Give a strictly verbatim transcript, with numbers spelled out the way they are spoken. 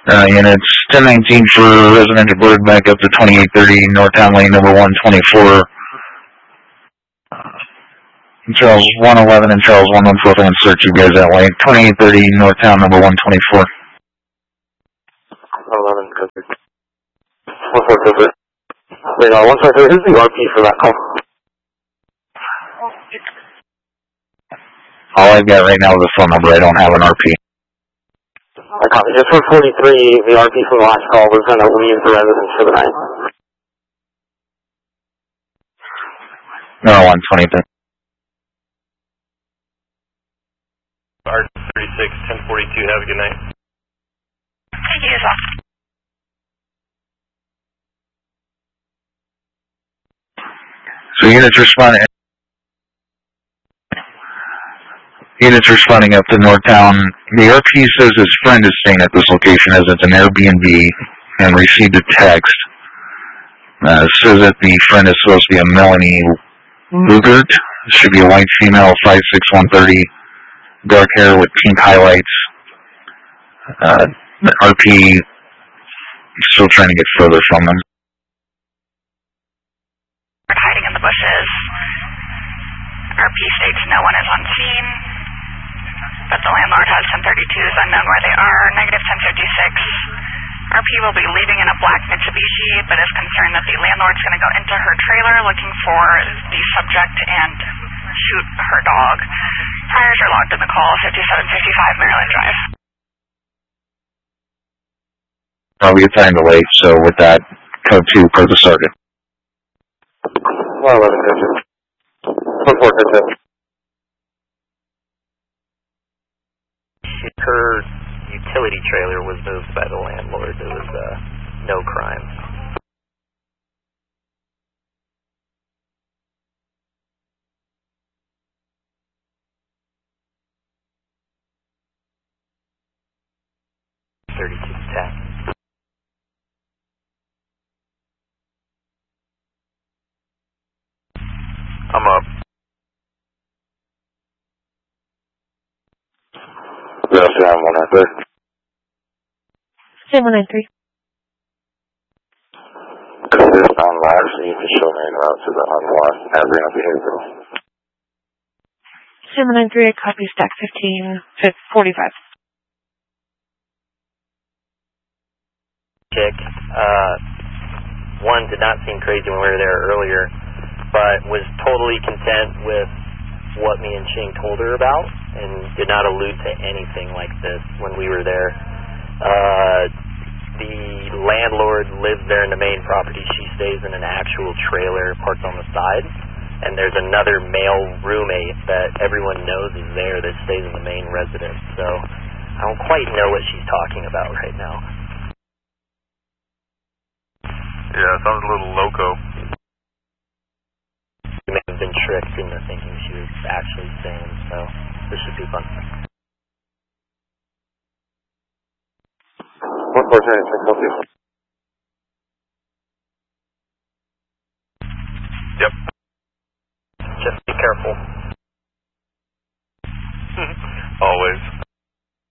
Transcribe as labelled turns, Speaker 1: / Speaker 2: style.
Speaker 1: Uh, units ten nineteen for residential bird back up to twenty-eight thirty Northtown Lane number one twenty-four. Charles one eleven and Charles one one four, I'm going to search you guys that way. twenty-eight thirty Northtown number one twenty-four.
Speaker 2: eleven, one four, good. Wait, no, one twenty-four, who's the R P for that call?
Speaker 1: All I've got right now is a phone number, I don't have an R P.
Speaker 2: I copy. Just for forty-three, the R P from the last call was going to leave the residence for the night.
Speaker 1: No, one twenty-three.
Speaker 3: R thirty-six, ten forty-two, have a good night.
Speaker 4: Thank you, sir.
Speaker 1: So units responding. Units responding up to Northtown. The R P says his friend is staying at this location as it's an Airbnb and received a text. Uh, it says that the friend is supposed to be a Melanie Lugert. Should be a white female, five six, one thirty, dark hair with pink highlights. Uh, the R P still trying to get further from them.
Speaker 4: Hiding in the bushes. R P states no one is on scene, but the landlord has ten thirty-twos unknown where they are. Negative ten fifty-six. R P will be leaving in a black Mitsubishi, but is concerned that the landlord's going to go into her trailer looking for the subject and shoot her dog. Tires are logged in the call, fifty-seven fifty-five Maryland Drive.
Speaker 1: Probably a time delay, so with that, code two per the sergeant.
Speaker 2: one eleven, good. one four, good.
Speaker 5: Her utility trailer was moved by the landlord. There was uh, no crime. thirty-two ten.
Speaker 3: I'm up.
Speaker 2: Good afternoon, one nine three.
Speaker 6: Sam one nine three.
Speaker 2: Assist on live, so you can show me en route to the unlocked Abriano vehicle.
Speaker 6: Sam one nine three, I copy stack fifteen, forty-five.
Speaker 5: Chick, uh, one did not seem crazy when we were there earlier, but was totally content with what me and Ching told her about and did not allude to anything like this when we were there. Uh, the landlord lives there in the main property. She stays in an actual trailer parked on the side, and there's another male roommate that everyone knows is there that stays in the main residence. So I don't quite know what she's talking about right now.
Speaker 3: Yeah, it sounds a little loco.
Speaker 5: We may have been tricked into thinking she was actually sane, so this should be fun.
Speaker 2: one four, ten, help you.
Speaker 3: Yep.
Speaker 5: Just be careful.